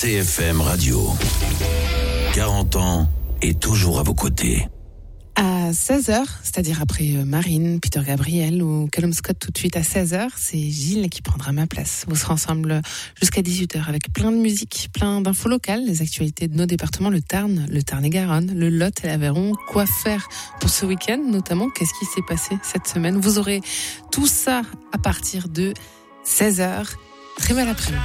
CFM Radio. 40 ans et toujours à vos côtés. À 16h, c'est-à-dire après Marine, Peter Gabriel ou Callum Scott tout de suite à 16h, c'est Gilles qui prendra ma place. Vous serez ensemble jusqu'à 18h avec plein de musique, plein d'infos locales, les actualités de nos départements, le Tarn-et-Garonne, le Lot et l'Aveyron, quoi faire pour ce week-end notamment, qu'est-ce qui s'est passé cette semaine. Vous aurez tout ça à partir de 16h. Très belle après-midi.